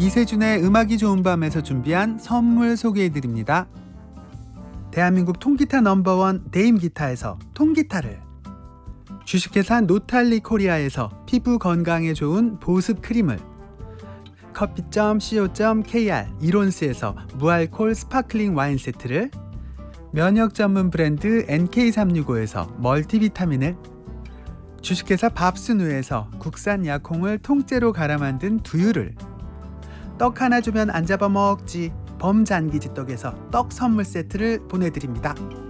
이세준의 음악이 좋은 밤에서 준비한 선물 소개해드립니다. 대한민국 통기타 넘버원 네임기타에서 통기타를, 주식회사 노탈리 코리아에서 피부 건강에 좋은 보습 크림을, 커피.co.kr 이론스에서 무알콜 스파클링 와인 세트를, 면역 전문 브랜드 NK365에서 멀티비타민을, 주식회사 밥스누에서 국산 약콩을 통째로 갈아 만든 두유를, 떡 하나 주면 안 잡아먹지 범잔기지떡에서 떡 선물 세트를 보내드립니다.